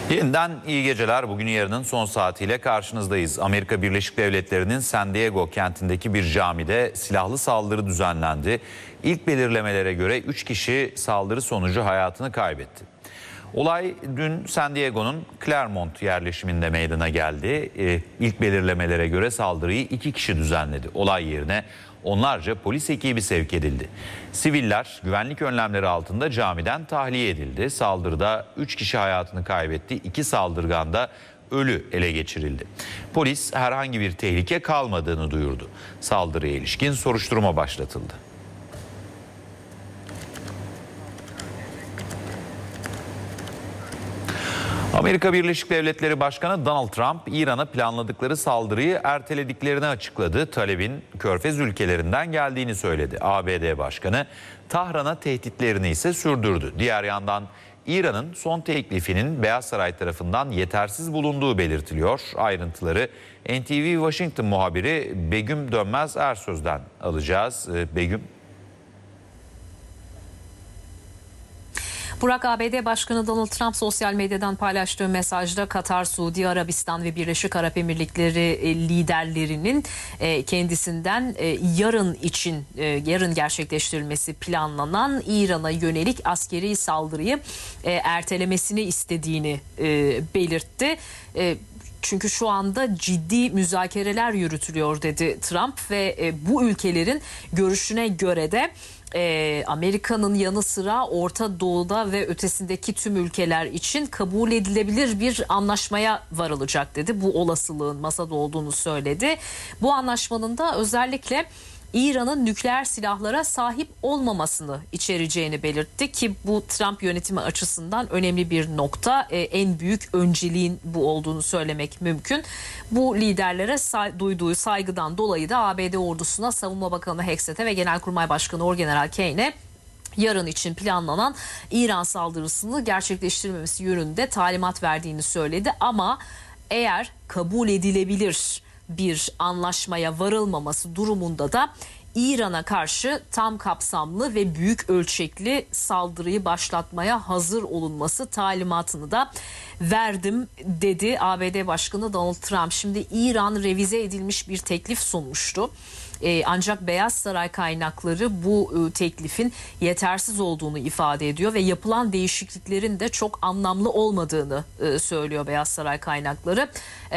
Yeniden iyi geceler. Bugün yarının son saatiyle karşınızdayız. Amerika Birleşik Devletleri'nin San Diego kentindeki bir camide silahlı saldırı düzenlendi. İlk belirlemelere göre 3 kişi saldırı sonucu hayatını kaybetti. Olay dün San Diego'nun Claremont yerleşiminde meydana geldi. İlk belirlemelere göre saldırıyı 2 kişi düzenledi. Olay yerine onlarca polis ekibi sevk edildi. Siviller güvenlik önlemleri altında camiden tahliye edildi. Saldırıda 3 kişi hayatını kaybetti. 2 saldırgan da ölü ele geçirildi. Polis herhangi bir tehlike kalmadığını duyurdu. Saldırıya ilişkin soruşturma başlatıldı. Amerika Birleşik Devletleri Başkanı Donald Trump, İran'a planladıkları saldırıyı ertelediklerini açıkladı. Talebin Körfez ülkelerinden geldiğini söyledi. ABD Başkanı Tahran'a tehditlerini ise sürdürdü. Diğer yandan İran'ın son teklifinin Beyaz Saray tarafından yetersiz bulunduğu belirtiliyor. Ayrıntıları NTV Washington muhabiri Begüm Dönmez Ersöz'den alacağız. Begüm. Burak, ABD Başkanı Donald Trump sosyal medyadan paylaştığı mesajda Katar, Suudi Arabistan ve Birleşik Arap Emirlikleri liderlerinin kendisinden yarın gerçekleştirilmesi planlanan İran'a yönelik askeri saldırıyı ertelemesini istediğini belirtti. Çünkü şu anda ciddi müzakereler yürütülüyor dedi Trump ve bu ülkelerin görüşüne göre de Amerika'nın yanı sıra Orta Doğu'da ve ötesindeki tüm ülkeler için kabul edilebilir bir anlaşmaya varılacak dedi. Bu olasılığın masada olduğunu söyledi. Bu anlaşmanın da özellikle İran'ın nükleer silahlara sahip olmamasını içereceğini belirtti ki bu Trump yönetimi açısından önemli bir nokta. En büyük önceliğin bu olduğunu söylemek mümkün. Bu liderlere duyduğu saygıdan dolayı da ABD ordusuna Savunma Bakanı Hexet'e ve Genelkurmay Başkanı Orgeneral Kane'e yarın için planlanan İran saldırısını gerçekleştirmemesi yönünde talimat verdiğini söyledi. Ama eğer kabul edilebilir bir anlaşmaya varılmaması durumunda da İran'a karşı tam kapsamlı ve büyük ölçekli saldırıyı başlatmaya hazır olunması talimatını da verdim dedi ABD Başkanı Donald Trump. Şimdi İran revize edilmiş bir teklif sunmuştu. Ancak Beyaz Saray kaynakları bu teklifin yetersiz olduğunu ifade ediyor ve yapılan değişikliklerin de çok anlamlı olmadığını söylüyor Beyaz Saray kaynakları.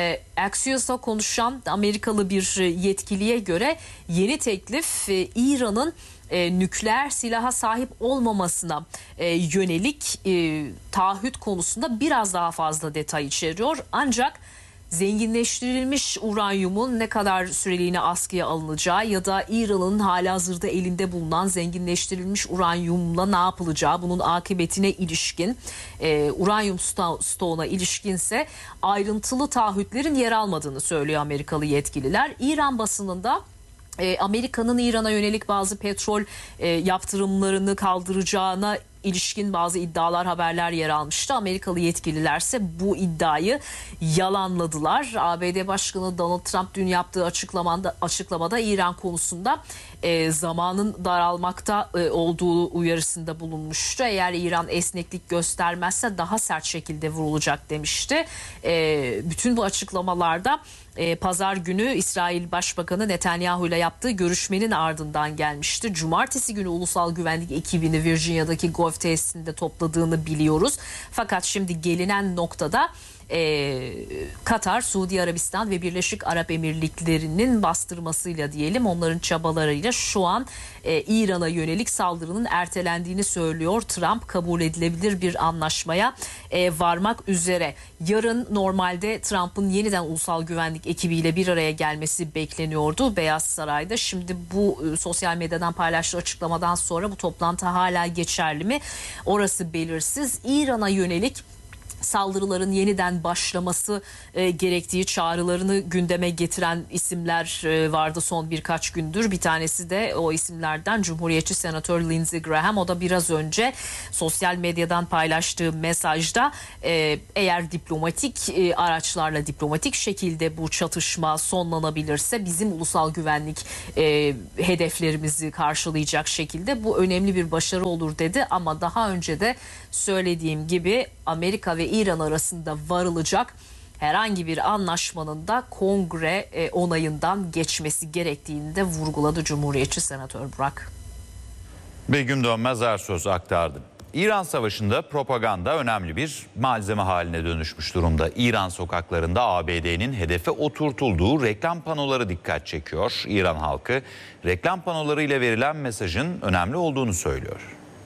Axios'a konuşan Amerikalı bir yetkiliye göre yeni teklif İran'ın nükleer silaha sahip olmamasına yönelik taahhüt konusunda biraz daha fazla detay içeriyor. Ancak zenginleştirilmiş uranyumun ne kadar süreliğine askıya alınacağı ya da İran'ın halihazırda elinde bulunan zenginleştirilmiş uranyumla ne yapılacağı, bunun akıbetine ilişkin, uranyum stoğuna ilişkinse ayrıntılı taahhütlerin yer almadığını söylüyor Amerikalı yetkililer. İran basınında Amerika'nın İran'a yönelik bazı petrol yaptırımlarını kaldıracağına ilişkin bazı iddialar, haberler yer almıştı. Amerikalı yetkililerse bu iddiayı yalanladılar. ABD Başkanı Donald Trump dün yaptığı açıklamada İran konusunda zamanın daralmakta olduğu uyarısında bulunmuştu. Eğer İran esneklik göstermezse daha sert şekilde vurulacak demişti. Bütün bu açıklamalarda Pazar günü İsrail Başbakanı Netanyahu ile yaptığı görüşmenin ardından gelmişti. Cumartesi günü ulusal güvenlik ekibini Virginia'daki golf tesisinde topladığını biliyoruz. Fakat şimdi gelinen noktada Katar, Suudi Arabistan ve Birleşik Arap Emirlikleri'nin bastırmasıyla diyelim, onların çabalarıyla şu an İran'a yönelik saldırının ertelendiğini söylüyor. Trump kabul edilebilir bir anlaşmaya varmak üzere. Yarın normalde Trump'ın yeniden ulusal güvenlik ekibiyle bir araya gelmesi bekleniyordu Beyaz Saray'da. Şimdi bu sosyal medyadan paylaştığı açıklamadan sonra bu toplantı hala geçerli mi? Orası belirsiz. İran'a yönelik saldırıların yeniden başlaması gerektiği çağrılarını gündeme getiren isimler vardı son birkaç gündür. Bir tanesi de o isimlerden Cumhuriyetçi Senatör Lindsey Graham. O da biraz önce sosyal medyadan paylaştığı mesajda eğer diplomatik araçlarla diplomatik şekilde bu çatışma sonlanabilirse bizim ulusal güvenlik hedeflerimizi karşılayacak şekilde bu önemli bir başarı olur dedi. Ama daha önce de söylediğim gibi Amerika ve İran arasında varılacak herhangi bir anlaşmanın da kongre onayından geçmesi gerektiğini de vurguladı Cumhuriyetçi Senatör Burak. Begüm Dönmez Ersöz aktardı. İran Savaşı'nda propaganda önemli bir malzeme haline dönüşmüş durumda. İran sokaklarında ABD'nin hedefe oturtulduğu reklam panoları dikkat çekiyor. İran halkı reklam panolarıyla verilen mesajın önemli olduğunu söylüyor.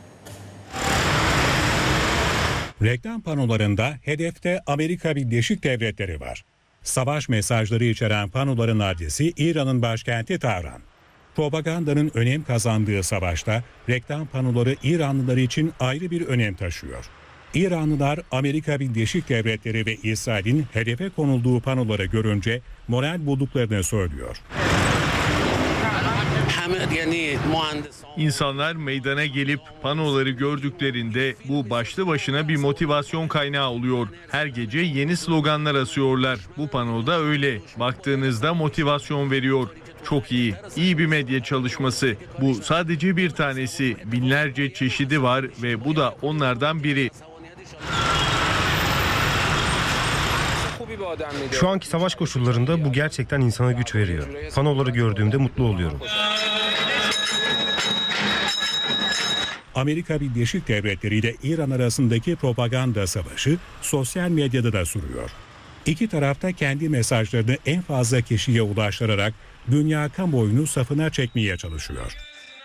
Reklam panolarında hedefte Amerika Birleşik Devletleri var. Savaş mesajları içeren panoların adresi İran'ın başkenti Tahran. Propagandanın önem kazandığı savaşta reklam panoları İranlılar için ayrı bir önem taşıyor. İranlılar Amerika Birleşik Devletleri ve İsrail'in hedefe konulduğu panoları görünce moral bulduklarını söylüyor. İnsanlar meydana gelip panoları gördüklerinde bu başlı başına bir motivasyon kaynağı oluyor. Her gece yeni sloganlar asıyorlar. Bu panoda öyle. Baktığınızda motivasyon veriyor. Çok iyi, iyi bir medya çalışması. Bu sadece bir tanesi. Binlerce çeşidi var ve bu da onlardan biri. Şu anki savaş koşullarında bu gerçekten insana güç veriyor. Panoları gördüğümde mutlu oluyorum. Amerika Birleşik Devletleri ile İran arasındaki propaganda savaşı sosyal medyada da sürüyor. İki taraf da kendi mesajlarını en fazla kişiye ulaştırarak dünya kamuoyunu safına çekmeye çalışıyor.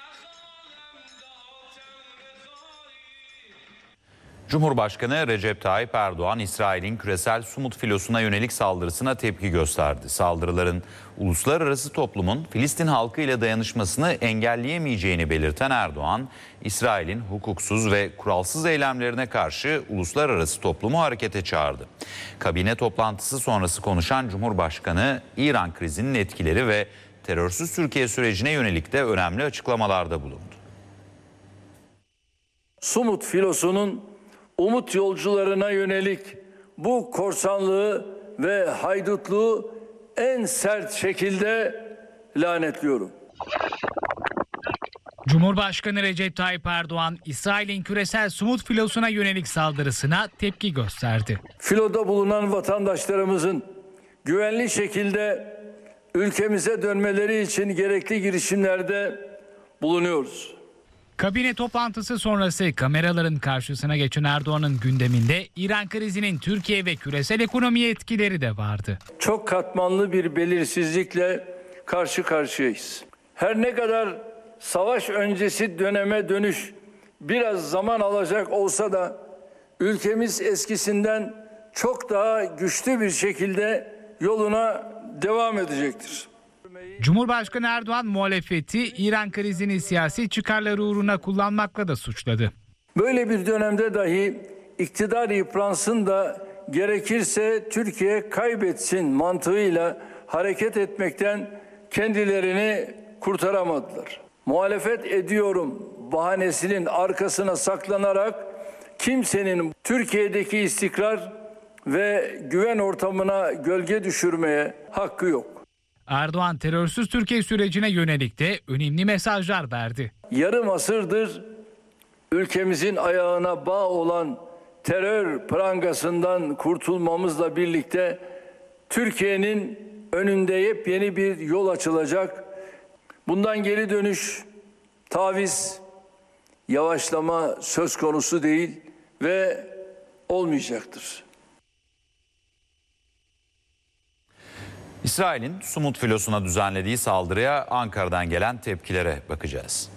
Cumhurbaşkanı Recep Tayyip Erdoğan, İsrail'in küresel Sumut filosuna yönelik saldırısına tepki gösterdi. Saldırıların uluslararası toplumun Filistin halkıyla dayanışmasını engelleyemeyeceğini belirten Erdoğan, İsrail'in hukuksuz ve kuralsız eylemlerine karşı uluslararası toplumu harekete çağırdı. Kabine toplantısı sonrası konuşan Cumhurbaşkanı, İran krizinin etkileri ve terörsüz Türkiye sürecine yönelik de önemli açıklamalarda bulundu. Sumut filosunun umut yolcularına yönelik bu korsanlığı ve haydutluğu en sert şekilde lanetliyorum. Cumhurbaşkanı Recep Tayyip Erdoğan, İsrail'in küresel Sumut filosuna yönelik saldırısına tepki gösterdi. Filoda bulunan vatandaşlarımızın güvenli şekilde ülkemize dönmeleri için gerekli girişimlerde bulunuyoruz. Kabine toplantısı sonrası kameraların karşısına geçen Erdoğan'ın gündeminde İran krizinin Türkiye ve küresel ekonomiye etkileri de vardı. Çok katmanlı bir belirsizlikle karşı karşıyayız. Her ne kadar savaş öncesi döneme dönüş biraz zaman alacak olsa da ülkemiz eskisinden çok daha güçlü bir şekilde yoluna devam edecektir. Cumhurbaşkanı Erdoğan muhalefeti İran krizini siyasi çıkarları uğruna kullanmakla da suçladı. Böyle bir dönemde dahi iktidar yıpransın da gerekirse Türkiye kaybetsin mantığıyla hareket etmekten kendilerini kurtaramadılar. Muhalefet ediyorum bahanesinin arkasına saklanarak kimsenin Türkiye'deki istikrar ve güven ortamına gölge düşürmeye hakkı yok. Erdoğan terörsüz Türkiye sürecine yönelik de önemli mesajlar verdi. Yarım asırdır ülkemizin ayağına bağ olan terör prangasından kurtulmamızla birlikte Türkiye'nin önünde yepyeni bir yol açılacak. Bundan geri dönüş, taviz, yavaşlama söz konusu değil ve olmayacaktır. İsrail'in Sumut filosuna düzenlediği saldırıya Ankara'dan gelen tepkilere bakacağız.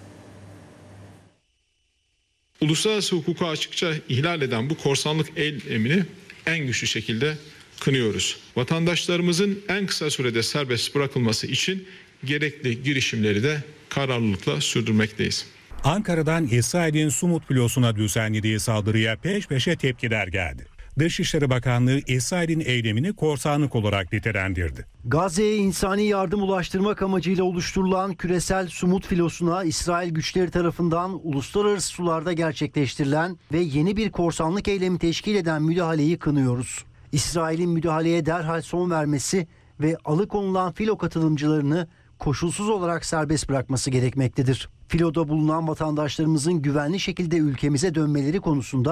Uluslararası hukuku açıkça ihlal eden bu korsanlık eylemini en güçlü şekilde kınıyoruz. Vatandaşlarımızın en kısa sürede serbest bırakılması için gerekli girişimleri de kararlılıkla sürdürmekteyiz. Ankara'dan İsrail'in Sumut filosuna düzenlediği saldırıya peş peşe tepkiler geldi. Dışişleri Bakanlığı İsrail'in eylemini korsanlık olarak nitelendirdi. Gazze'ye insani yardım ulaştırmak amacıyla oluşturulan küresel Sumut filosuna İsrail güçleri tarafından uluslararası sularda gerçekleştirilen ve yeni bir korsanlık eylemi teşkil eden müdahaleyi kınıyoruz. İsrail'in müdahaleye derhal son vermesi ve alıkonulan filo katılımcılarını koşulsuz olarak serbest bırakması gerekmektedir. Filoda bulunan vatandaşlarımızın güvenli şekilde ülkemize dönmeleri konusunda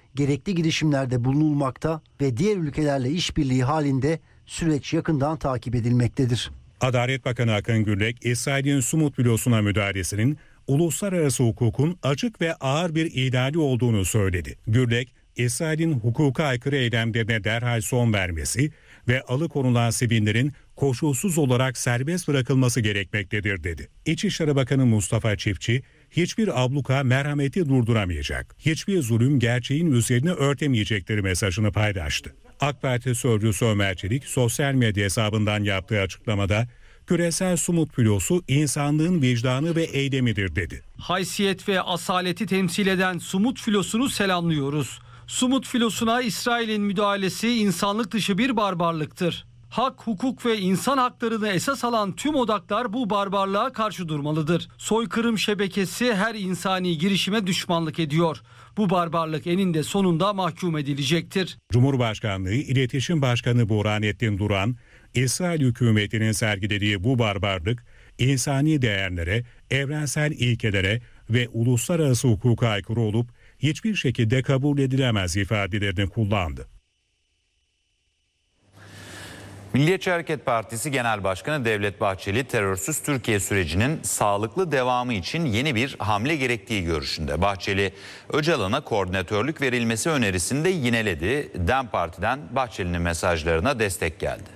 gerekli girişimlerde bulunulmakta ve diğer ülkelerle işbirliği halinde süreç yakından takip edilmektedir. Adalet Bakanı Akın Gürlek, İsrail'in Sumut filosuna müdahalesinin uluslararası hukukun açık ve ağır bir ihlali olduğunu söyledi. Gürlek, İsrail'in hukuka aykırı eylemlerine derhal son vermesi ve alıkonulan sivillerin koşulsuz olarak serbest bırakılması gerekmektedir dedi. İçişleri Bakanı Mustafa Çiftçi, hiçbir abluka merhameti durduramayacak, hiçbir zulüm gerçeğin üzerine örtemeyecektir mesajını paylaştı. AK Parti sözcüsü Ömer Çelik sosyal medya hesabından yaptığı açıklamada küresel Sumut filosu insanlığın vicdanı ve eylemidir dedi. Haysiyet ve asaleti temsil eden Sumut filosunu selamlıyoruz. Sumut filosuna İsrail'in müdahalesi insanlık dışı bir barbarlıktır. Hak, hukuk ve insan haklarını esas alan tüm odaklar bu barbarlığa karşı durmalıdır. Soykırım şebekesi her insani girişime düşmanlık ediyor. Bu barbarlık eninde sonunda mahkum edilecektir. Cumhurbaşkanlığı İletişim Başkanı Burhanettin Duran, İsrail hükümetinin sergilediği bu barbarlık, insani değerlere, evrensel ilkelere ve uluslararası hukuka aykırı olup hiçbir şekilde kabul edilemez ifadelerini kullandı. Milliyetçi Hareket Partisi Genel Başkanı Devlet Bahçeli, terörsüz Türkiye sürecinin sağlıklı devamı için yeni bir hamle gerektiği görüşünde. Bahçeli, Öcalan'a koordinatörlük verilmesi önerisini de yineledi. DEM Parti'den Bahçeli'nin mesajlarına destek geldi.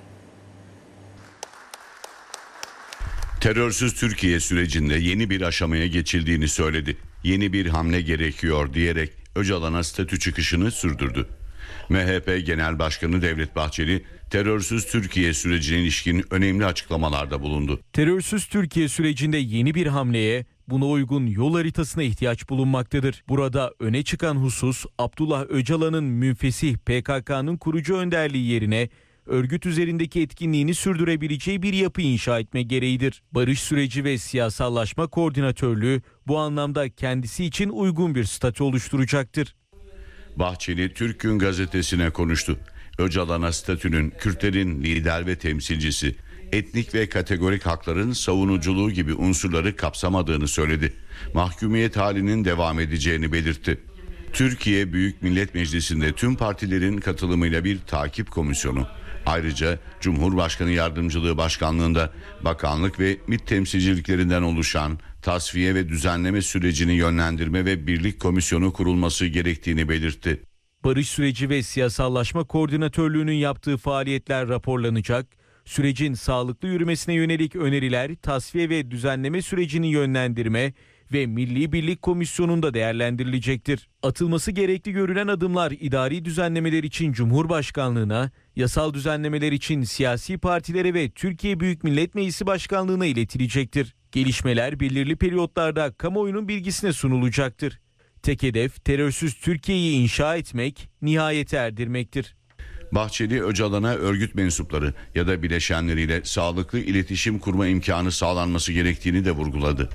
Terörsüz Türkiye sürecinde yeni bir aşamaya geçildiğini söyledi. Yeni bir hamle gerekiyor diyerek Öcalan'a statü çıkışını sürdürdü. MHP Genel Başkanı Devlet Bahçeli, terörsüz Türkiye sürecine ilişkin önemli açıklamalarda bulundu. Terörsüz Türkiye sürecinde yeni bir hamleye, buna uygun yol haritasına ihtiyaç bulunmaktadır. Burada öne çıkan husus, Abdullah Öcalan'ın münfesih PKK'nın kurucu önderliği yerine örgüt üzerindeki etkinliğini sürdürebileceği bir yapı inşa etme gereğidir. Barış süreci ve siyasallaşma koordinatörlüğü bu anlamda kendisi için uygun bir statü oluşturacaktır. Bahçeli Türk Gün gazetesine konuştu. Öcalan'a statünün Kürtlerin lider ve temsilcisi, etnik ve kategorik hakların savunuculuğu gibi unsurları kapsamadığını söyledi. Mahkumiyet halinin devam edeceğini belirtti. Türkiye Büyük Millet Meclisi'nde tüm partilerin katılımıyla bir takip komisyonu, ayrıca Cumhurbaşkanı Yardımcılığı Başkanlığında bakanlık ve MİT temsilciliklerinden oluşan tasfiye ve düzenleme sürecini yönlendirme ve birlik komisyonu kurulması gerektiğini belirtti. Barış süreci ve siyasallaşma koordinatörlüğünün yaptığı faaliyetler raporlanacak, sürecin sağlıklı yürümesine yönelik öneriler, tasfiye ve düzenleme sürecini yönlendirme ve Milli Birlik Komisyonu'nda değerlendirilecektir. Atılması gerekli görülen adımlar idari düzenlemeler için Cumhurbaşkanlığına, yasal düzenlemeler için siyasi partilere ve Türkiye Büyük Millet Meclisi Başkanlığı'na iletilecektir. Gelişmeler belirli periyotlarda kamuoyunun bilgisine sunulacaktır. Tek hedef terörsüz Türkiye'yi inşa etmek, nihayete erdirmektir. Bahçeli, Öcalan'a örgüt mensupları ya da bileşenleriyle sağlıklı iletişim kurma imkanı sağlanması gerektiğini de vurguladı.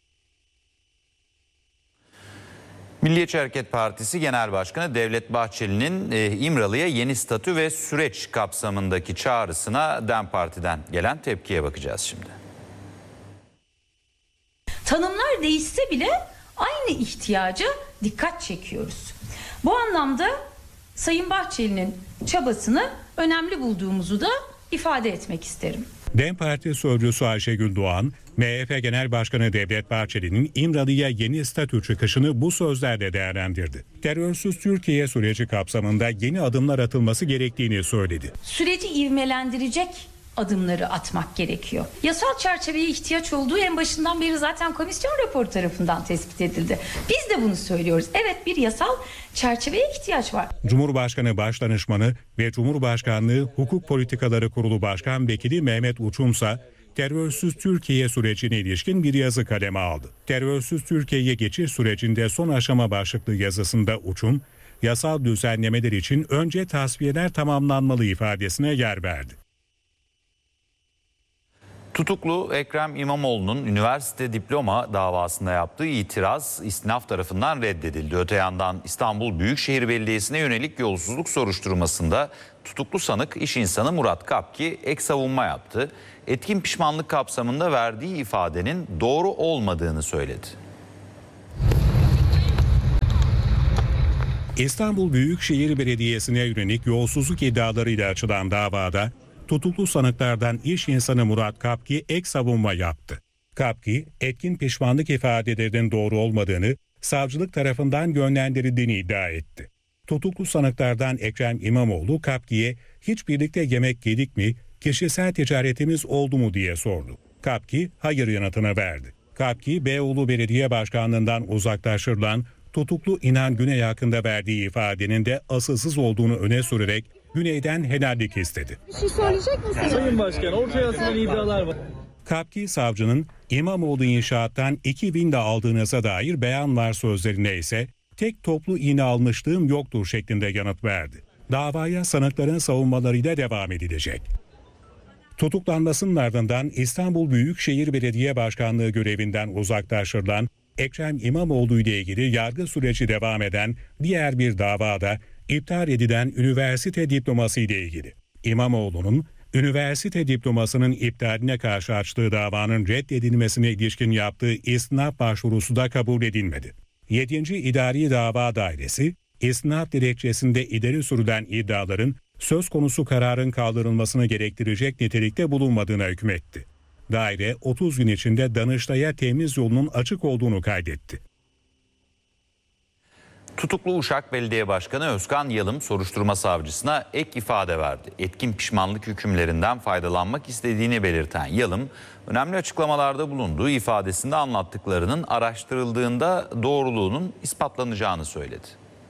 Milliyetçi Hareket Partisi Genel Başkanı Devlet Bahçeli'nin İmralı'ya yeni statü ve süreç kapsamındaki çağrısına DEM Parti'den gelen tepkiye bakacağız şimdi. Tanımlar değişse bile aynı ihtiyaca dikkat çekiyoruz. Bu anlamda Sayın Bahçeli'nin çabasını önemli bulduğumuzu da ifade etmek isterim. DEM Parti sözcüsü Ayşegül Doğan, MHP Genel Başkanı Devlet Bahçeli'nin İmralı'ya yeni statü çıkışını bu sözlerle değerlendirdi. Terörsüz Türkiye süreci kapsamında yeni adımlar atılması gerektiğini söyledi. Süreci ivmelendirecek adımları atmak gerekiyor. Yasal çerçeveye ihtiyaç olduğu en başından beri zaten komisyon raporu tarafından tespit edildi. Biz de bunu söylüyoruz. Evet, bir yasal çerçeveye ihtiyaç var. Cumhurbaşkanı Başdanışmanı ve Cumhurbaşkanlığı Hukuk Politikaları Kurulu Başkan Vekili Mehmet Uçumsa, terörsüz Türkiye sürecine ilişkin bir yazı kaleme aldı. Terörsüz Türkiye'ye geçiş sürecinde son aşama başlıklı yazısında Uçum, yasal düzenlemeler için önce tasfiyeler tamamlanmalı ifadesine yer verdi. Tutuklu Ekrem İmamoğlu'nun üniversite diploma davasında yaptığı itiraz istinaf tarafından reddedildi. Öte yandan İstanbul Büyükşehir Belediyesi'ne yönelik yolsuzluk soruşturmasında tutuklu sanık iş insanı Murat Kapki ek savunma yaptı. Etkin pişmanlık kapsamında verdiği ifadenin doğru olmadığını söyledi. İstanbul Büyükşehir Belediyesi'ne yönelik yolsuzluk iddialarıyla açılan davada tutuklu sanıklardan iş insanı Murat Kapki ek savunma yaptı. Kapki, etkin pişmanlık ifadelerinin doğru olmadığını, savcılık tarafından yönlendirildiğini iddia etti. Tutuklu sanıklardan Ekrem İmamoğlu Kapki'ye hiç birlikte yemek yedik mi, kişisel ticaretimiz oldu mu diye sordu. Kapki hayır yanıtını verdi. Kapki, Beyoğlu Belediye Başkanlığından uzaklaştırılan tutuklu İnan Güney hakkında verdiği ifadenin de asılsız olduğunu öne sürerek Güney'den helallik istedi. Bir şey söyleyecek misiniz? Sayın Başkan, ortaya atılan iddialar var. Kapki savcının İmamoğlu inşaattan 2000 de aldığınıza dair beyan var sözlerine ise tek toplu iğne almışlığım yoktur şeklinde yanıt verdi. Davaya sanıkların savunmalarıyla devam edilecek. Tutuklanmasının ardından İstanbul Büyükşehir Belediye Başkanlığı görevinden uzaklaştırılan Ekrem İmamoğlu ile ilgili yargı süreci devam eden diğer bir davada iptal edilen üniversite diploması ile ilgili. İmamoğlu'nun üniversite diplomasının iptaline karşı açtığı davanın reddedilmesine ilişkin yaptığı istinaf başvurusu da kabul edilmedi. 7. İdari Dava Dairesi, istinaf dilekçesinde ileri sürülen iddiaların söz konusu kararın kaldırılmasını gerektirecek nitelikte bulunmadığına hükmetti. Daire 30 gün içinde Danıştay'a temiz yolunun açık olduğunu kaydetti. Tutuklu Uşak Belediye Başkanı Özkan Yalım soruşturma savcısına ek ifade verdi. Etkin pişmanlık hükümlerinden faydalanmak istediğini belirten Yalım, önemli açıklamalarda bulunduğu ifadesinde anlattıklarının araştırıldığında doğruluğunun ispatlanacağını söyledi.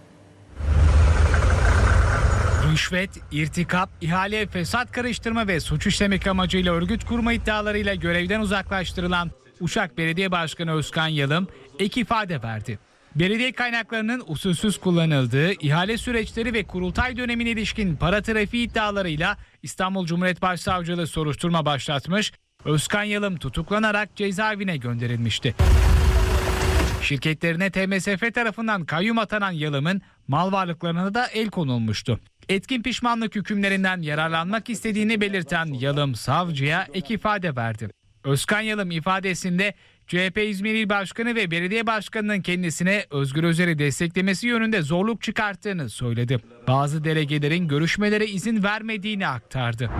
Rüşvet, irtikap, ihale, fesat karıştırma ve suç işlemek amacıyla örgüt kurma iddialarıyla görevden uzaklaştırılan Uşak Belediye Başkanı Özkan Yalım ek ifade verdi. Belediye kaynaklarının usulsüz kullanıldığı, ihale süreçleri ve kurultay dönemine ilişkin para trafiği iddialarıyla İstanbul Cumhuriyet Başsavcılığı soruşturma başlatmış, Özkan Yalım tutuklanarak cezaevine gönderilmişti. Şirketlerine TMSF tarafından kayyum atanan Yalım'ın mal varlıklarına da el konulmuştu. Etkin pişmanlık hükümlerinden yararlanmak istediğini belirten Yalım savcıya ek ifade verdi. Özkan Yalım ifadesinde CHP İzmir İl Başkanı ve Belediye Başkanı'nın kendisine Özgür Özel'i desteklemesi yönünde zorluk çıkarttığını söyledi. Bazı delegelerin görüşmelere izin vermediğini aktardı.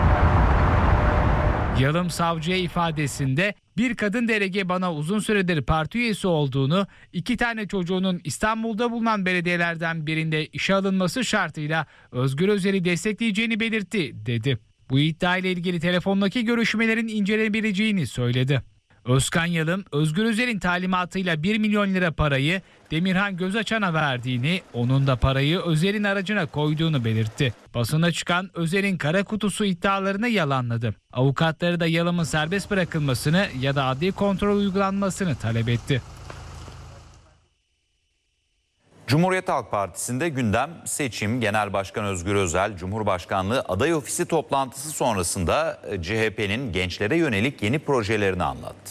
Yalım savcıya ifadesinde bir kadın delege bana uzun süredir parti üyesi olduğunu, 2 tane çocuğunun İstanbul'da bulunan belediyelerden birinde işe alınması şartıyla Özgür Özel'i destekleyeceğini belirtti dedi. Bu iddia ile ilgili telefondaki görüşmelerin incelenebileceğini söyledi. Özkan Yalım, Özgür Özel'in talimatıyla 1 milyon lira parayı Demirhan Gözaçan'a verdiğini, onun da parayı Özel'in aracına koyduğunu belirtti. Basına çıkan Özel'in kara kutusu iddialarını yalanladı. Avukatları da Yalım'ın serbest bırakılmasını ya da adli kontrol uygulanmasını talep etti. Cumhuriyet Halk Partisi'nde gündem seçim. Genel Başkan Özgür Özel, Cumhurbaşkanlığı aday ofisi toplantısı sonrasında CHP'nin gençlere yönelik yeni projelerini anlattı.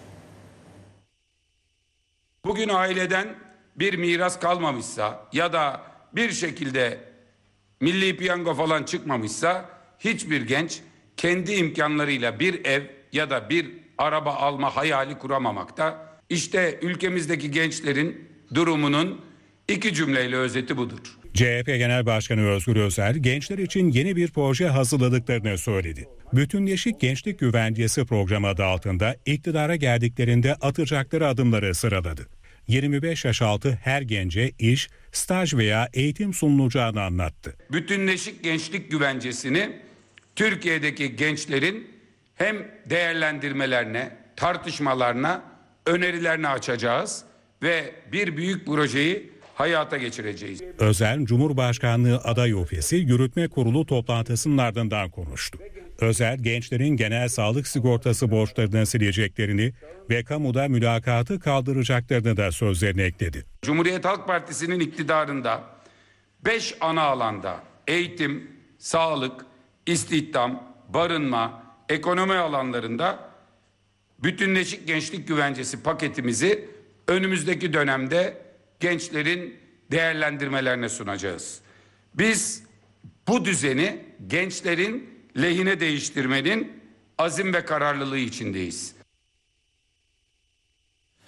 Bugün aileden bir miras kalmamışsa ya da bir şekilde milli piyango falan çıkmamışsa hiçbir genç kendi imkanlarıyla bir ev ya da bir araba alma hayali kuramamakta. İşte ülkemizdeki gençlerin durumunun 2 cümleyle özeti budur. CHP Genel Başkanı Özgür Özel, gençler için yeni bir proje hazırladıklarını söyledi. Bütünleşik Gençlik Güvencesi programı adı altında iktidara geldiklerinde atacakları adımları sıraladı. 25 yaş altı her gence iş, staj veya eğitim sunulacağını anlattı. Bütünleşik Gençlik Güvencesi'ni Türkiye'deki gençlerin hem değerlendirmelerine, tartışmalarına, önerilerine açacağız ve bir büyük projeyi hayata geçireceğiz. Özel, Cumhurbaşkanlığı Aday Ofisi Yürütme Kurulu toplantısının ardından konuştu. Özel, gençlerin genel sağlık sigortası borçlarını sileceklerini ve kamuda mülakatı kaldıracaklarını da sözlerine ekledi. Cumhuriyet Halk Partisi'nin iktidarında 5 ana alanda eğitim, sağlık, istihdam, barınma, ekonomi alanlarında bütünleşik gençlik güvencesi paketimizi önümüzdeki dönemde gençlerin değerlendirmelerine sunacağız. Biz bu düzeni gençlerin lehine değiştirmenin azim ve kararlılığı içindeyiz.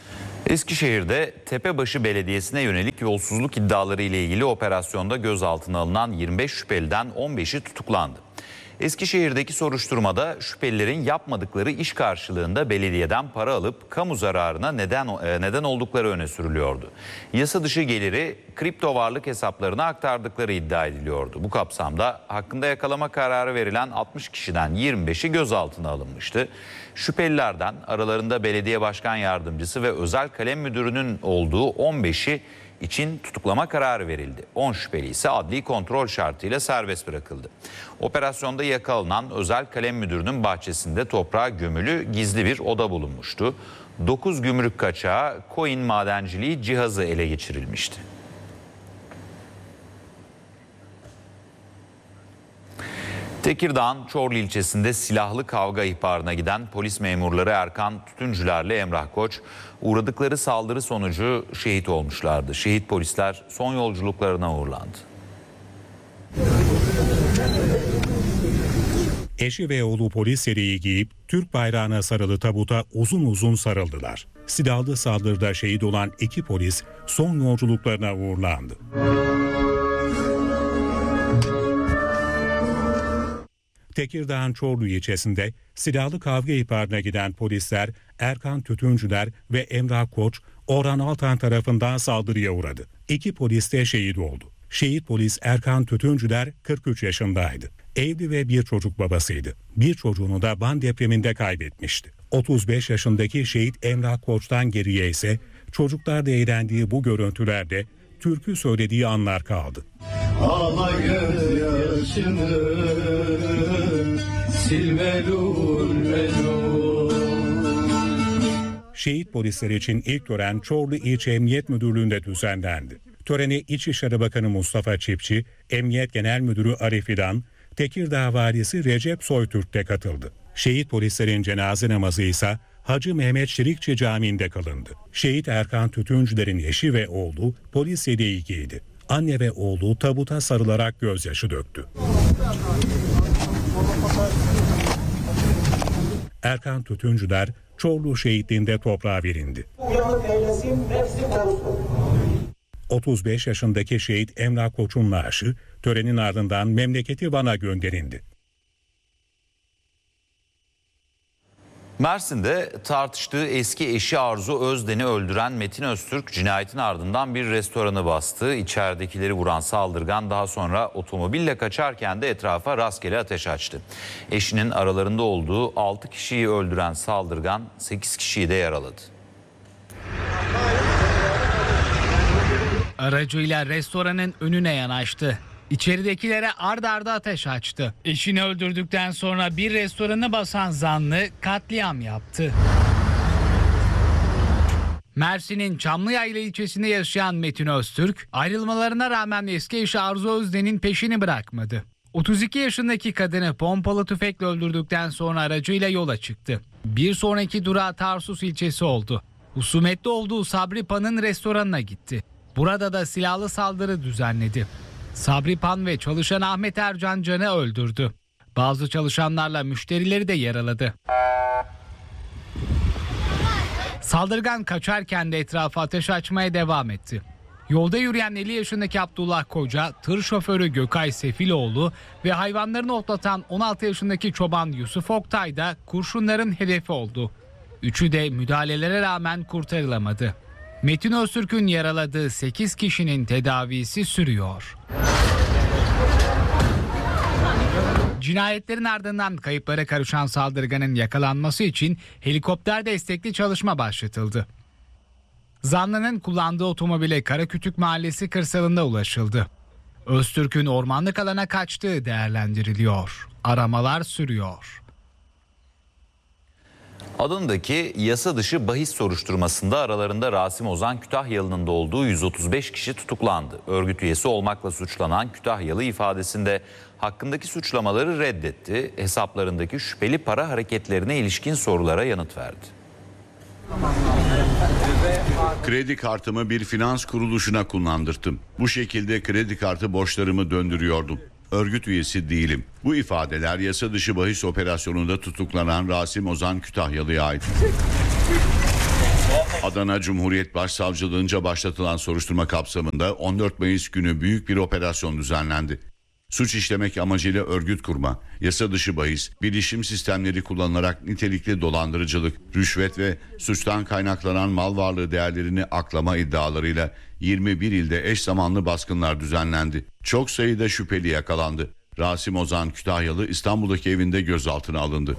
Eskişehir'de Tepebaşı Belediyesi'ne yönelik yolsuzluk iddiaları ile ilgili operasyonda gözaltına alınan 25 şüpheliden 15'i tutuklandı. Eskişehir'deki soruşturmada şüphelilerin yapmadıkları iş karşılığında belediyeden para alıp kamu zararına neden oldukları öne sürülüyordu. Yasa dışı geliri kripto varlık hesaplarına aktardıkları iddia ediliyordu. Bu kapsamda hakkında yakalama kararı verilen 60 kişiden 25'i gözaltına alınmıştı. Şüphelilerden aralarında belediye başkan yardımcısı ve özel kalem müdürünün olduğu 15'i için tutuklama kararı verildi. 10 şüpheli ise adli kontrol şartıyla serbest bırakıldı. Operasyonda yakalanan özel kalem müdürünün bahçesinde toprağa gömülü gizli bir oda bulunmuştu. 9 gümrük kaçağı coin madenciliği cihazı ele geçirilmişti. Tekirdağ'ın Çorlu ilçesinde silahlı kavga ihbarına giden polis memurları Erkan Tütüncüler'le Emrah Koç uğradıkları saldırı sonucu şehit olmuşlardı. Şehit polisler son yolculuklarına uğurlandı. Eşi ve oğlu polis yeleği giyip Türk bayrağına sarılı tabuta uzun uzun sarıldılar. Silahlı saldırıda şehit olan 2 polis son yolculuklarına uğurlandı. Tekirdağ'ın Çorlu ilçesinde silahlı kavga ihbarına giden polisler Erkan Tütüncüler ve Emrah Koç, Orhan Altan tarafından saldırıya uğradı. 2 polis de şehit oldu. Şehit polis Erkan Tütüncüler 43 yaşındaydı. Evli ve bir çocuk babasıydı. Bir çocuğunu da Van depreminde kaybetmişti. 35 yaşındaki şehit Emrah Koç'tan geriye ise çocuklar da eğlendiği bu görüntülerde türkü söylediği anlar kaldı. Ağla gözyaşını sil velul velul. Şehit polisler için ilk tören Çorlu İlçe Emniyet Müdürlüğü'nde düzenlendi. Törene İçişleri Bakanı Mustafa Çiftçi, Emniyet Genel Müdürü Arif İlhan, Tekirdağ Valisi Recep Soytürk de katıldı. Şehit polislerin cenaze namazı ise Hacı Mehmet Şirikçi Camii'nde kılındı. Şehit Erkan Tütüncüler'in eşi ve oğlu polis yeleği giydi. Anne ve oğlu tabuta sarılarak gözyaşı döktü. Erkan Tütüncüler Çorlu şehitliğinde toprağa verildi. 35 yaşındaki şehit Emrah Koç'un naaşı törenin ardından memleketi Van'a gönderildi. Mersin'de tartıştığı eski eşi Arzu Özden'i öldüren Metin Öztürk cinayetin ardından bir restoranı bastı. İçeridekileri vuran saldırgan daha sonra otomobille kaçarken de etrafa rastgele ateş açtı. Eşinin aralarında olduğu 6 kişiyi öldüren saldırgan 8 kişiyi de yaraladı. Aracıyla restoranın önüne yanaştı. İçeridekilere ard arda ateş açtı. Eşini öldürdükten sonra bir restoranı basan zanlı katliam yaptı. Mersin'in Çamlıyayla ilçesinde yaşayan Metin Öztürk, ayrılmalarına rağmen eski eşi Arzu Özden'in peşini bırakmadı. 32 yaşındaki kadını pompalı tüfekle öldürdükten sonra aracıyla yola çıktı. Bir sonraki durağı Tarsus ilçesi oldu. Husumetli olduğu Sabri Pan'ın restoranına gitti. Burada da silahlı saldırı düzenledi. Sabri Pan ve çalışan Ahmet Ercan Can'ı öldürdü. Bazı çalışanlarla müşterileri de yaraladı. Saldırgan kaçarken de etrafa ateş açmaya devam etti. Yolda yürüyen 50 yaşındaki Abdullah Koca, tır şoförü Gökay Sefiloğlu ve hayvanlarını otlatan 16 yaşındaki çoban Yusuf Oktay da kurşunların hedefi oldu. Üçü de müdahalelere rağmen kurtarılamadı. Metin Öztürk'ün yaraladığı 8 kişinin tedavisi sürüyor. Cinayetlerin ardından kayıplara karışan saldırganın yakalanması için helikopter destekli çalışma başlatıldı. Zanlının kullandığı otomobile Karakütük Mahallesi kırsalında ulaşıldı. Öztürk'ün ormanlık alana kaçtığı değerlendiriliyor. Aramalar sürüyor. Adındaki yasa dışı bahis soruşturmasında aralarında Rasim Ozan Kütahyalı'nın da olduğu 135 kişi tutuklandı. Örgüt üyesi olmakla suçlanan Kütahyalı ifadesinde hakkındaki suçlamaları reddetti. Hesaplarındaki şüpheli para hareketlerine ilişkin sorulara yanıt verdi. Kredi kartımı bir finans kuruluşuna kullandırdım. Bu şekilde kredi kartı borçlarımı döndürüyordum. Örgüt üyesi değilim. Bu ifadeler yasa dışı bahis operasyonunda tutuklanan Rasim Ozan Kütahyalı'ya ait. Adana Cumhuriyet Başsavcılığınca başlatılan soruşturma kapsamında 14 Mayıs günü büyük bir operasyon düzenlendi. Suç işlemek amacıyla örgüt kurma, yasa dışı bahis, bilişim sistemleri kullanılarak nitelikli dolandırıcılık, rüşvet ve suçtan kaynaklanan mal varlığı değerlerini aklama iddialarıyla 21 ilde eş zamanlı baskınlar düzenlendi. Çok sayıda şüpheli yakalandı. Rasim Ozan Kütahyalı İstanbul'daki evinde gözaltına alındı.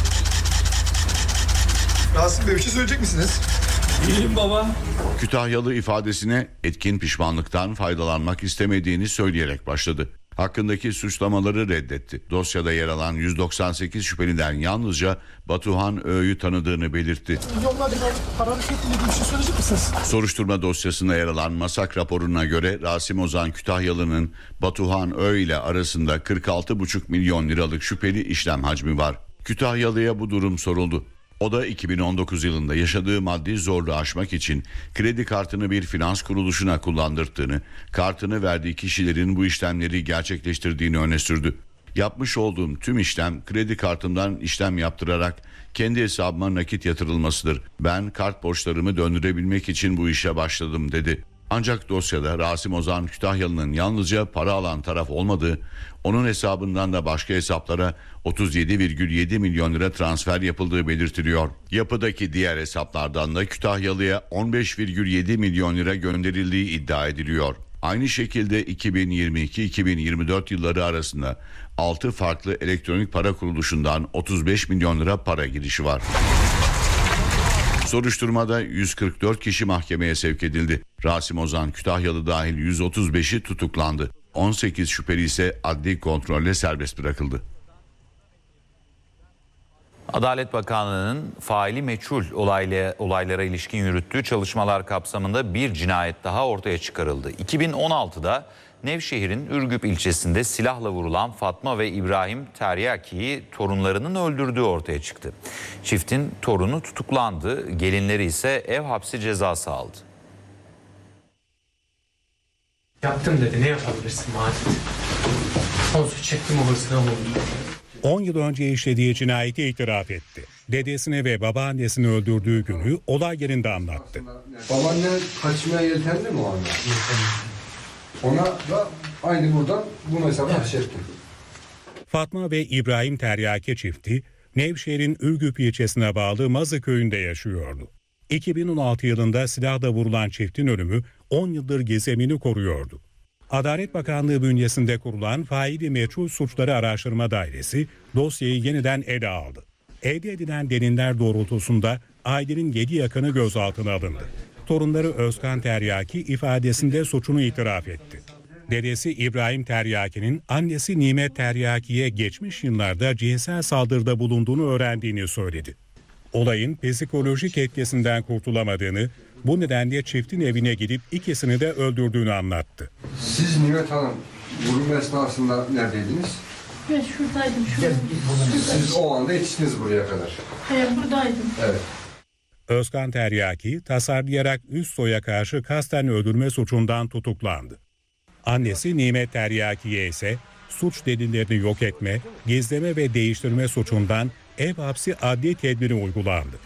Rasim Bey bir şey söyleyecek misiniz? İyiyim baba. Kütahyalı ifadesine etkin pişmanlıktan faydalanmak istemediğini söyleyerek başladı. Hakkındaki suçlamaları reddetti. Dosyada yer alan 198 şüpheliden yalnızca Batuhan Ö'yü tanıdığını belirtti. Yolladık paranı bir şey söyleyecek misiniz? Soruşturma dosyasında yer alan MASAK raporuna göre Rasim Ozan Kütahyalı'nın Batuhan Ö ile arasında 46,5 milyon liralık şüpheli işlem hacmi var. Kütahyalı'ya bu durum soruldu. O da 2019 yılında yaşadığı maddi zorluğu aşmak için kredi kartını bir finans kuruluşuna kullandırdığını, kartını verdiği kişilerin bu işlemleri gerçekleştirdiğini öne sürdü. Yapmış olduğum tüm işlem kredi kartımdan işlem yaptırarak kendi hesabıma nakit yatırılmasıdır. Ben kart borçlarımı döndürebilmek için bu işe başladım dedi. Ancak dosyada Rasim Ozan Kütahyalı'nın yalnızca para alan taraf olmadığı, onun hesabından da başka hesaplara 37,7 milyon lira transfer yapıldığı belirtiliyor. Yapıdaki diğer hesaplardan da Kütahyalı'ya 15,7 milyon lira gönderildiği iddia ediliyor. Aynı şekilde 2022-2024 yılları arasında 6 farklı elektronik para kuruluşundan 35 milyon lira para girişi var. Soruşturmada 144 kişi mahkemeye sevk edildi. Rasim Ozan Kütahyalı dahil 135'i tutuklandı. 18 şüpheli ise adli kontrolle serbest bırakıldı. Adalet Bakanlığı'nın faili meçhul olaylara ilişkin yürüttüğü çalışmalar kapsamında bir cinayet daha ortaya çıkarıldı. 2016'da Nevşehir'in Ürgüp ilçesinde silahla vurulan Fatma ve İbrahim Teryaki'yi torunlarının öldürdüğü ortaya çıktı. Çiftin torunu tutuklandı, gelinleri ise ev hapsi cezası aldı. Yaptım dedi, ne yapabilirsin Macit? Son suç çektim, o hırsına vurdum. 10 yıl önce işlediği cinayeti itiraf etti. Dedesini ve babaannesini öldürdüğü günü olay yerinde anlattı. Babaannen kaçmaya yeltendi mi o anda? Ona da aynı buradan bu mesele haşettim. Fatma ve İbrahim Teryaki çifti Nevşehir'in Ürgüp ilçesine bağlı Mazı köyünde yaşıyordu. 2016 yılında silahla vurulan çiftin ölümü 10 yıldır gizemini koruyordu. Adalet Bakanlığı bünyesinde kurulan faili meçhul suçları araştırma dairesi dosyayı yeniden ele aldı. Elde edilen deliller doğrultusunda ailenin 7 yakını gözaltına alındı. Torunları Özkan Teryaki ifadesinde suçunu itiraf etti. Dedesi İbrahim Teryaki'nin annesi Nimet Teryaki'ye geçmiş yıllarda cinsel saldırıda bulunduğunu öğrendiğini söyledi. Olayın psikolojik etkisinden kurtulamadığını, bu nedenle çiftin evine gidip ikisini de öldürdüğünü anlattı. Siz Nimet Hanım vurum esnasında neredeydiniz? Ben şuradaydım. Siz o anda yetiştiniz buraya kadar. Buradaydım. Evet. Özkan Teryaki tasarlayarak üst soya karşı kasten öldürme suçundan tutuklandı. Annesi Nimet Teryaki'ye ise suç delillerini yok etme, gizleme ve değiştirme suçundan ev hapsi adli tedbiri uygulandı.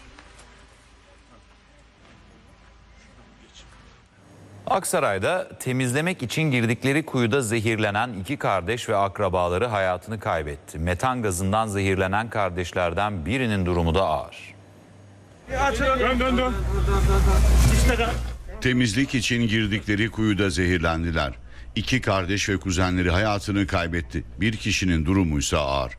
Aksaray'da temizlemek için girdikleri kuyuda zehirlenen 2 kardeş ve akrabaları hayatını kaybetti. Metan gazından zehirlenen kardeşlerden birinin durumu da ağır. Dön. Temizlik için girdikleri kuyuda zehirlendiler. 2 kardeş ve kuzenleri hayatını kaybetti. Bir kişinin durumuysa ağır.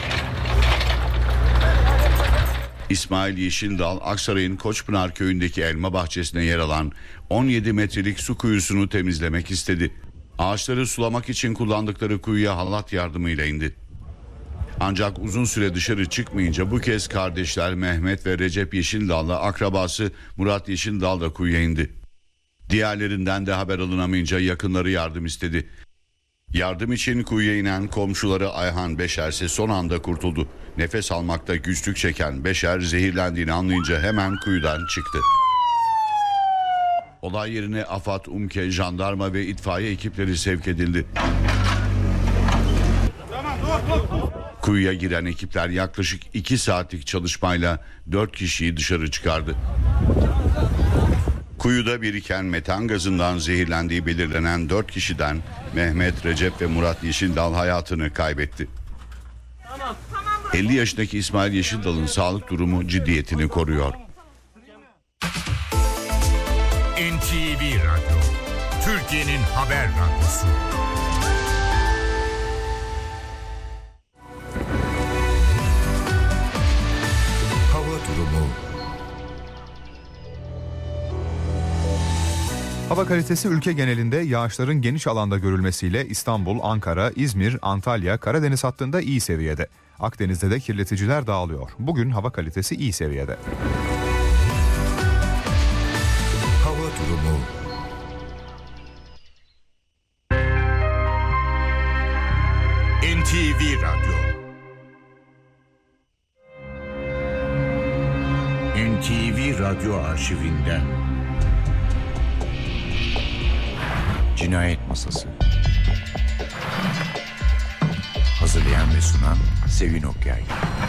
İsmail Yeşildal, Aksaray'ın Koçpınar köyündeki elma bahçesine yer alan 17 metrelik su kuyusunu temizlemek istedi. Ağaçları sulamak için kullandıkları kuyuya halat yardımıyla indi. Ancak uzun süre dışarı çıkmayınca bu kez kardeşler Mehmet ve Recep Yeşildal'la akrabası Murat Yeşildal da kuyuya indi. Diğerlerinden de haber alınamayınca yakınları yardım istedi. Yardım için kuyuya inen komşuları Ayhan Beşer ise son anda kurtuldu. Nefes almakta güçlük çeken Beşer zehirlendiğini anlayınca hemen kuyudan çıktı. Olay yerine AFAD, UMKE, jandarma ve itfaiye ekipleri sevk edildi. Kuyuya giren ekipler yaklaşık 2 saatlik çalışmayla 4 kişiyi dışarı çıkardı. Kuyuda biriken metan gazından zehirlendiği belirlenen 4 kişiden Mehmet, Recep ve Murat Yeşildal hayatını kaybetti. 50 yaşındaki İsmail Yeşildal'ın sağlık durumu ciddiyetini koruyor. NTV Radyo, Türkiye'nin haber radyosu. Hava durumu. Hava kalitesi ülke genelinde yağışların geniş alanda görülmesiyle İstanbul, Ankara, İzmir, Antalya, Karadeniz hattında iyi seviyede. Akdeniz'de de kirleticiler dağılıyor. Bugün hava kalitesi iyi seviyede. Hava durumu. NTV Radyo. NTV Radyo arşivinden. Cinayet Masası. Hazırlayan ve sunan Sevin Okyay.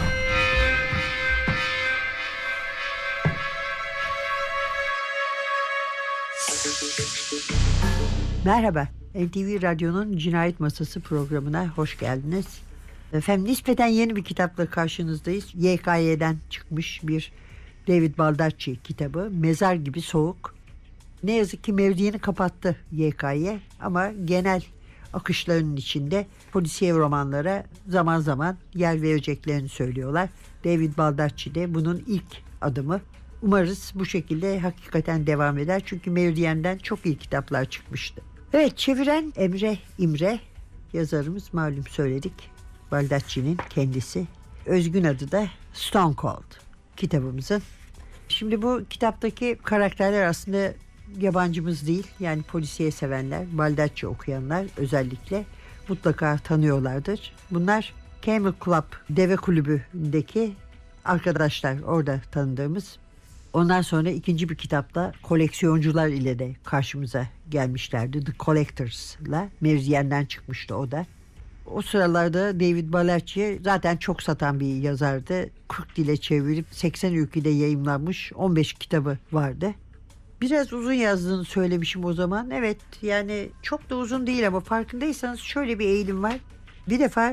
Merhaba, NTV Radyo'nun Cinayet Masası programına hoş geldiniz. Efendim, nispeten yeni bir kitapla karşınızdayız. YKY'den çıkmış bir David Baldacci kitabı, Mezar Gibi Soğuk. Ne yazık ki mevdiğini kapattı YKY ama genel akışlarının içinde polisiye romanlara zaman zaman yer vereceklerini söylüyorlar. David Baldacci de bunun ilk adımı. Umarız bu şekilde hakikaten devam eder. Çünkü Mevdiyen'den çok iyi kitaplar çıkmıştı. Evet, çeviren Emre İmre, yazarımız malum söyledik. Baldacci'nin kendisi. Özgün adı da Stone Cold kitabımızın. Şimdi bu kitaptaki karakterler aslında yabancımız değil. Yani polisiye sevenler, Baldacci okuyanlar özellikle mutlaka tanıyorlardır. Bunlar Camel Club, deve kulübündeki arkadaşlar, orada tanıdığımız. Ondan sonra ikinci bir kitapta koleksiyoncular ile de karşımıza gelmişlerdi. The Collectors'la Mevziyen'den çıkmıştı o da. O sıralarda David Baldacci zaten çok satan bir yazardı. 40 dile çevirip 80 ülkede yayımlanmış 15 kitabı vardı. Biraz uzun yazdığını söylemişim o zaman. Evet, yani çok da uzun değil ama farkındaysanız şöyle bir eğilim var. Bir defa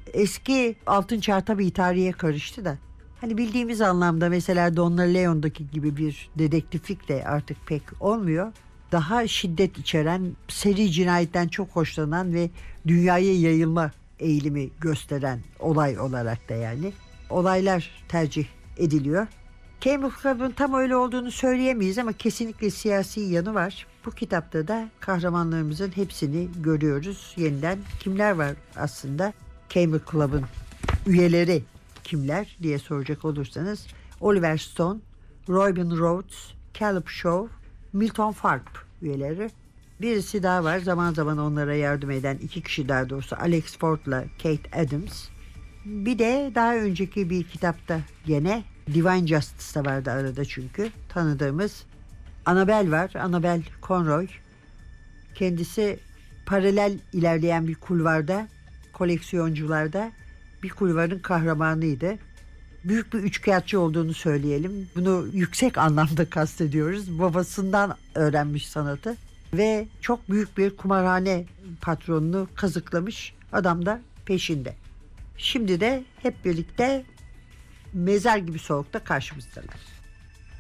eski altın çağ tabii tarihe karıştı da. Hani bildiğimiz anlamda mesela Donna Leon'daki gibi bir dedektiflik de artık pek olmuyor. Daha şiddet içeren, seri cinayetten çok hoşlanan ve dünyaya yayılma eğilimi gösteren olay olarak da yani olaylar tercih ediliyor. Camel Club'ın tam öyle olduğunu söyleyemeyiz ama kesinlikle siyasi yanı var. Bu kitapta da kahramanlarımızın hepsini görüyoruz. Yeniden kimler var aslında? Camel Club'ın üyeleri kimler diye soracak olursanız Oliver Stone, Robin Rhodes, Caleb Shaw, Milton Farp üyeleri. Birisi daha var, zaman zaman onlara yardım eden iki kişi, daha doğrusu Alex Ford'la Kate Adams. Bir de daha önceki bir kitapta gene Divine Justice'da vardı arada, çünkü tanıdığımız Annabelle var. Annabelle Conroy. Kendisi paralel ilerleyen bir kulvarda, koleksiyoncularda bir kulvarın kahramanıydı. Büyük bir üçkağıtçı olduğunu söyleyelim. Bunu yüksek anlamda kastediyoruz. Babasından öğrenmiş sanatı ve çok büyük bir kumarhane patronunu kazıklamış. Adam da peşinde. Şimdi de hep birlikte Mezar Gibi Soğuk'ta karşımızdalar.